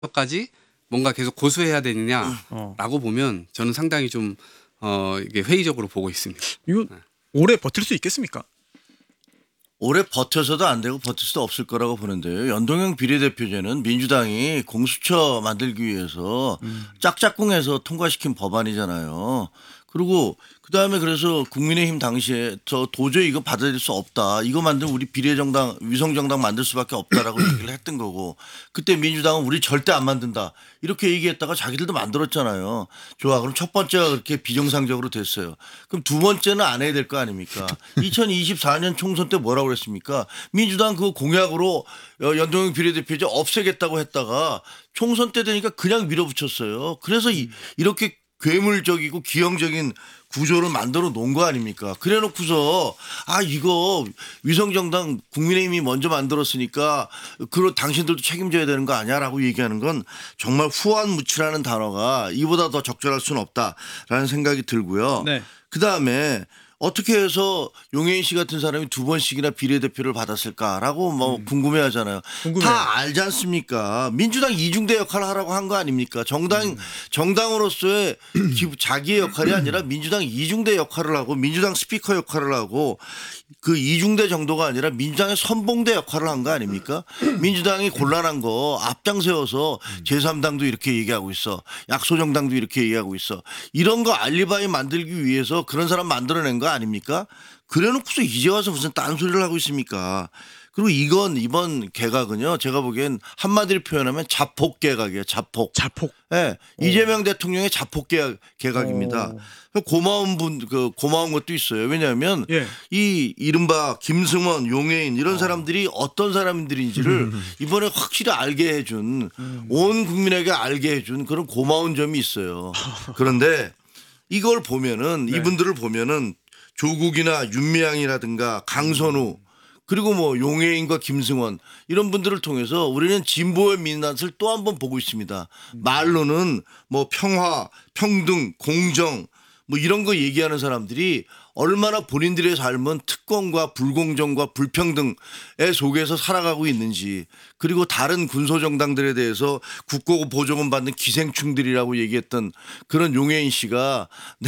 까지 뭔가 계속 고수해야 되느냐라고 보면 저는 상당히 좀 이게 회의적으로 보고 있습니다. 이거 오래 버틸 수 있겠습니까? 오래 버텨서도 안 되고 버틸 수도 없을 거라고 보는데요. 연동형 비례대표제는 민주당이 공수처 만들기 위해서 짝짝꿍해서 통과시킨 법안이잖아요. 그리고 그다음에 그래서 국민의힘 당시에 저 도저히 이거 받아들일 수 없다. 이거 만들면 우리 비례정당 위성정당 만들 수밖에 없다라고 얘기를 했던 거고 그때 민주당은 우리 절대 안 만든다. 이렇게 얘기했다가 자기들도 만들었잖아요. 좋아. 그럼 첫 번째가 그렇게 비정상적으로 됐어요. 그럼 두 번째는 안 해야 될 거 아닙니까? 2024년 총선 때 뭐라고 그랬습니까? 민주당 그 공약으로 연동형 비례대표제 없애겠다고 했다가 총선 때 되니까 그냥 밀어붙였어요. 그래서 이렇게 괴물적이고 기형적인 구조를 만들어 놓은 거 아닙니까? 그래 놓고서 이거 위성정당 국민의힘이 먼저 만들었으니까 그럼 당신들도 책임져야 되는 거 아니야라고 얘기하는 건 정말 후한무치라는 단어가 이보다 더 적절할 수는 없다라는 생각이 들고요. 네. 그다음에 어떻게 해서 용해인 씨 같은 사람이 두 번씩이나 비례대표를 받았을까라고 뭐 궁금해하잖아요. 궁금해요. 다 알지 않습니까? 민주당 이중대 역할을 하라고 한 거 아닙니까? 정당으로서의 자기의 역할이 아니라 민주당 이중대 역할을 하고 민주당 스피커 역할을 하고 그 이중대 정도가 아니라 민주당의 선봉대 역할을 한 거 아닙니까? 민주당이 곤란한 거 앞장 세워서 제3당도 이렇게 얘기하고 있어. 약소정당도 이렇게 얘기하고 있어. 이런 거 알리바이 만들기 위해서 그런 사람 만들어낸 거 아닙니까? 그래놓고서 이제 와서 무슨 딴소리를 하고 있습니까? 그리고 이번 개각은요. 제가 보기엔 한마디로 표현하면 자폭 개각이에요. 자폭. 네. 이재명 대통령의 자폭 개각입니다. 고마운 것도 있어요. 왜냐하면 이 이른바 김승원, 용해인 이런 사람들이 어떤 사람들인지를 이번에 확실히 알게 해준 온 국민에게 알게 해준 그런 고마운 점이 있어요. 그런데 이걸 보면은 이분들을 보면은 조국이나 윤미향이라든가 강선우 그리고 뭐 용해인과 김승원 이런 분들을 통해서 우리는 진보의 민낯을 또 한 번 보고 있습니다. 말로는 뭐 평화, 평등, 공정 뭐 이런 거 얘기하는 사람들이 얼마나 본인들의 삶은 특권과 불공정과 불평등의 속에서 살아가고 있는지 그리고 다른 군소정당들에 대해서 국고 보조금 받는 기생충들이라고 얘기했던 그런 용해인 씨가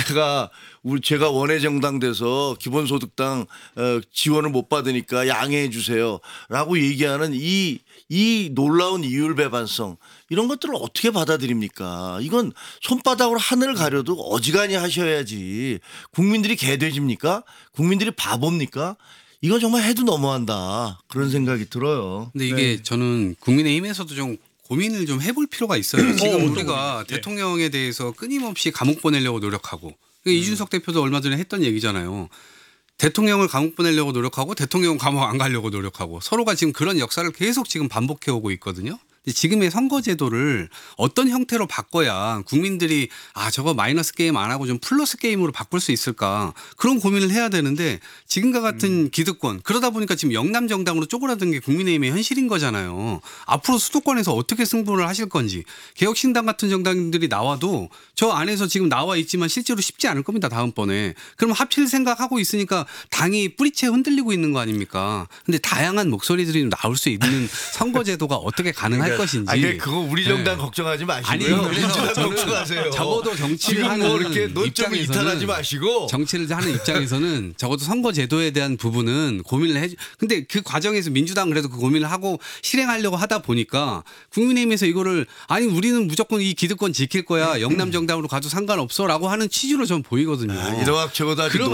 제가 원외정당 돼서 기본소득당 지원을 못 받으니까 양해해 주세요라고 얘기하는 이 놀라운 이율배반성 이런 것들을 어떻게 받아들입니까? 이건 손바닥으로 하늘을 가려도 어지간히 하셔야지 국민들이 개돼집니까? 국민들이 바보입니까? 이건 정말 해도 너무한다 그런 생각이 들어요. 근데 이게 저는 국민의힘에서도 좀 고민을 좀 해볼 필요가 있어요. 지금 우리가 대통령에 대해서 끊임없이 감옥 보내려고 노력하고 이준석 대표도 얼마 전에 했던 얘기잖아요. 대통령을 감옥 보내려고 노력하고 대통령 감옥 안 가려고 노력하고 서로가 지금 그런 역사를 계속 지금 반복해 오고 있거든요. 지금의 선거제도를 어떤 형태로 바꿔야 국민들이 저거 마이너스 게임 안 하고 좀 플러스 게임으로 바꿀 수 있을까 그런 고민을 해야 되는데 지금과 같은 기득권 그러다 보니까 지금 영남 정당으로 쪼그라든 게 국민의힘의 현실인 거잖아요. 앞으로 수도권에서 어떻게 승부를 하실 건지 개혁신당 같은 정당들이 나와도 저 안에서 지금 나와 있지만 실제로 쉽지 않을 겁니다. 다음번에. 그럼 합칠 생각하고 있으니까 당이 뿌리채 흔들리고 있는 거 아닙니까? 근데 다양한 목소리들이 나올 수 있는 선거제도가 어떻게 가능할 것인지. 그거 우리 정당 걱정하지 마시고요. 민주당 걱정하세요. 적어도 정치를 지금 하는 뭐 이렇게 논점을 이탈하지 마시고. 정치를 하는 입장에서는 적어도 선거제도에 대한 부분은 고민을 해. 근데 그 과정에서 민주당 그래도 그 고민을 하고 실행하려고 하다 보니까 국민의힘에서 이거를 우리는 무조건 이 기득권 지킬 거야. 영남 정당으로 가도 상관없어라고 하는 취지로 전 보이거든요. 이러학 적어도 아주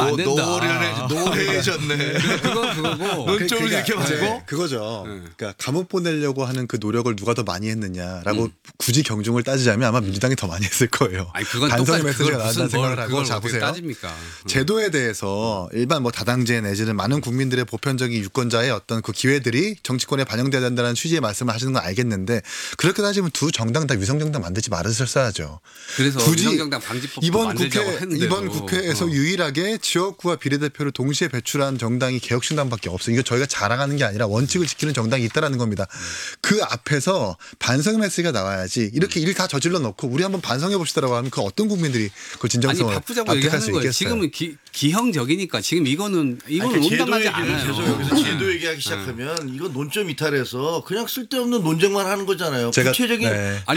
노래해졌네. 그건 그거고. 논점을 이렇게 가지고 그거죠. 그러니까 감옥 보내려고 하는 그 노력을 누가 더 많이 했느냐라고 굳이 경중을 따지자면 아마 민주당이 더 많이 했을 거예요. 그건 반성의 똑같이 메시지가 나온다는 생각을 하고 자 보세요. 따집니까? 제도에 대해서 일반 뭐 다당제 내지는 많은 국민들의 보편적인 유권자의 어떤 그 기회들이 정치권에 반영돼야 된다는 취지의 말씀을 하시는 건 알겠는데 그렇게 따지면 두 정당 다 위성정당 만들지 말으셨어야죠. 그래서 위성정당 방지법도 만들자고 했는데도 이번 국회에서 유일하게 지역구와 비례대표를 동시에 배출한 정당이 개혁신당밖에 없어요. 이거 저희가 자랑하는 게 아니라 원칙을 지키는 정당이 있다라는 겁니다. 그 앞에서 국회에서 반성 메시지가 나와야지 이렇게 일 다 저질러 놓고 우리 한번 반성해 봅시다라고 하면 그 어떤 국민들이 그 아니 진정성을 바꾸자고 납득할 수 얘기하는 거예요. 있겠어요. 지금은 기형적이니까 지금 이거는 온담하지 않아요. 계속 여기서 제도 얘기하기 시작하면 이거 논점 이탈해서 그냥 쓸데없는 논쟁만 하는 거잖아요. 제가- 구체적인 네.